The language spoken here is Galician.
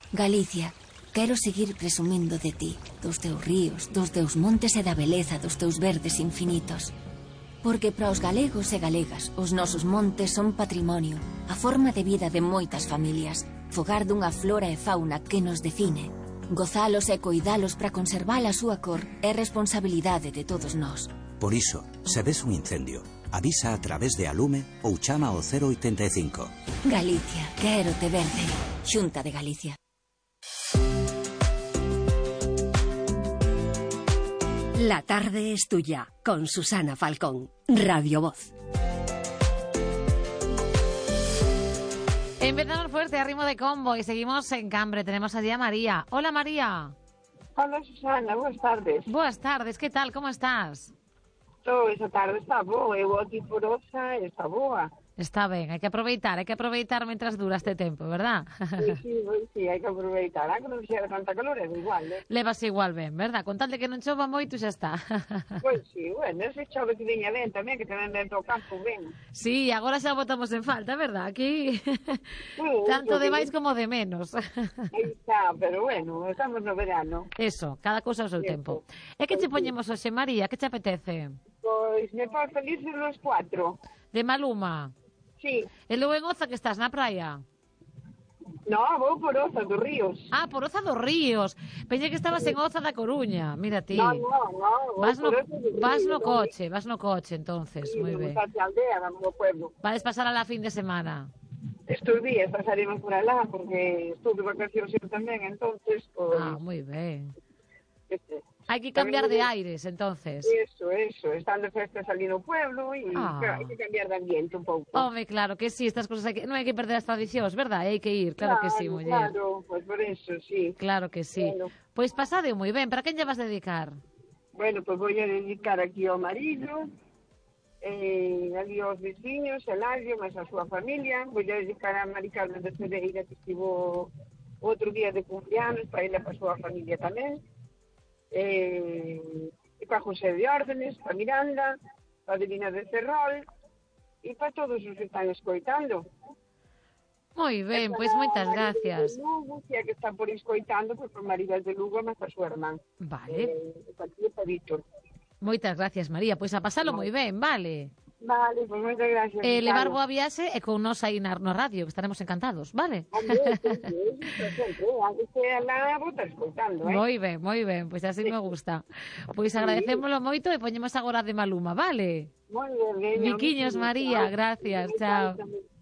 Galicia, quero seguir presumindo de ti, dos teus ríos, dos teus montes e da beleza dos teus verdes infinitos. Porque para os galegos e galegas, os nosos montes son patrimonio, a forma de vida de moitas familias, fogar dunha flora e fauna que nos define. Gozalos e coidalos para conservar a súa cor é responsabilidade de todos nós. Por iso, se ves un incendio, avisa a través de Alume ou chama ao 085. Galicia, quero te verde. Xunta de Galicia. La tarde es tuya, con Susana Falcón, Radio Voz. Empezamos fuerte a ritmo de combo y seguimos en Cambre. Tenemos allí a María. Hola, María. Hola, Susana, buenas tardes. Buenas tardes, ¿qué tal? ¿Cómo estás? Esa tarde está boa, eu aquí por Osa está boa. Está ben, hai que aproveitar mentras dura este tempo, verdad? Sí, hai que aproveitar. Que non fixera tanta calor, é igual, né? Levas igual ben, verdad? Con tal de que non chova moito xa está. Pois sí, bueno, ese chove que viña ben tamén, que tamén dentro do campo ben. Sí, agora xa botamos en falta, verdad? Aquí tanto de máis como de menos. Aí está, pero bueno, estamos no verano. Eso, cada cousa ao seu tempo. E que che poñemos hoxe, María? Que te apetece? Pois me pon feliz los 4. De Maluma? Sí. E logo en Oza que estás na praia? No, vou por Oza dos Ríos. Ah, por Oza dos Ríos. Pensei que estabas en Oza da Coruña. Mira ti. No. Vas no coche, entonces. Sí, moi ben. Vamos a aldea, vamos ao pueblo. Vades pasar a la fin de semana. Estos días pasaremos por alá, porque estuve de vacacións eu tamén, entonces... Pues, moi ben. Hai que cambiar de aires, entonces. Eso, están de festas ali no pueblo e hai que cambiar de ambiente un pouco. Home, claro que sí, estas cosas non hai que perder as tradicións, verdad? Hai que ir, claro que sí, muller. Claro, pues por eso, sí. Claro que sí. Bueno. Pois pasade moi ben, para quen lle vas dedicar? Bueno, pues voy a dedicar aquí ao marido, ali aos veciños, a Lario, máis a súa familia. Voy a dedicar a Mari Carmen de Cedeira, que estivo outro día de cumpleanos, para ela e para a súa familia tamén. E para José de Órdenes, para Miranda, para Divina de Ferrol e para todos os que están escoitando. Moi ben, pois moitas gracias. Lugo, que está por escoitando, pois por Maribel de Lugo, máis a súa irmán. Vale. Para ti e para Víctor. Moitas gracias, María, pois a pasalo moi ben, vale? Vale, pois moitas gracias. Levar boa viaxe e con nos aí na radio, que estaremos encantados, vale? Moi ben, pois así me gusta. Pois agradecémolo moito e poñemos agora de Maluma, vale? Moi ben, Miquiños, María, gracias, chao.